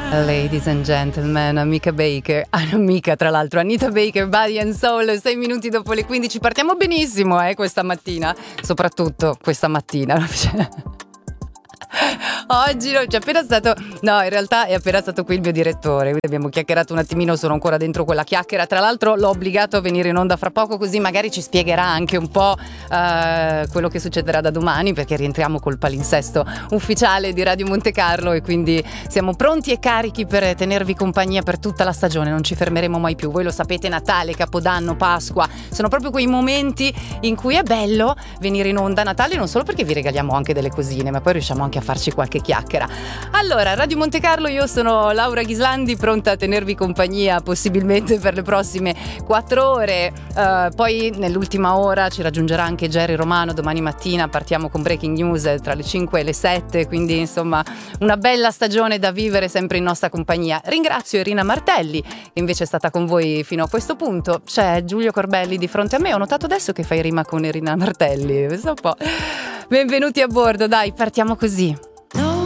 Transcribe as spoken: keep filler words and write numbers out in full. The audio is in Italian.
Ladies and gentlemen, Amica Baker, ah non mica tra l'altro, Anita Baker, Body and Soul, sei minuti dopo le quindici, partiamo benissimo eh, questa mattina, soprattutto questa mattina. Oggi non c'è appena stato, no in realtà è appena stato qui il mio direttore, quindi abbiamo chiacchierato un attimino, sono ancora dentro quella chiacchiera, tra l'altro l'ho obbligato a venire in onda fra poco così magari ci spiegherà anche un po' eh, quello che succederà da domani, perché rientriamo col palinsesto ufficiale di Radio Monte Carlo e quindi siamo pronti e carichi per tenervi compagnia per tutta la stagione, non ci fermeremo mai più, voi lo sapete, Natale, Capodanno, Pasqua, sono proprio quei momenti in cui è bello venire in onda a Natale, non solo perché vi regaliamo anche delle cosine, ma poi riusciamo anche a farci qualche chiacchiera. Allora, Radio Monte Carlo, io sono Laura Ghislandi, pronta a tenervi compagnia possibilmente per le prossime quattro ore, uh, poi nell'ultima ora ci raggiungerà anche Jerry Romano, domani mattina partiamo con Breaking News tra le cinque e le sette, quindi insomma una bella stagione da vivere sempre in nostra compagnia. Ringrazio Irina Martelli che invece è stata con voi fino a questo punto, c'è Giulio Corbelli di fronte a me, ho notato adesso che fai rima con Irina Martelli, pensa un po'. Benvenuti a bordo, dai, partiamo così.